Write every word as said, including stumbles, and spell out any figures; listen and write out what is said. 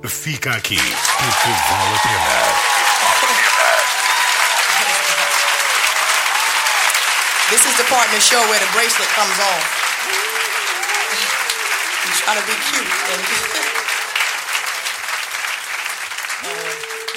Fica aqui, porque vale a pena. This is the part in the show where the bracelet comes off. You try to be cute. And uh,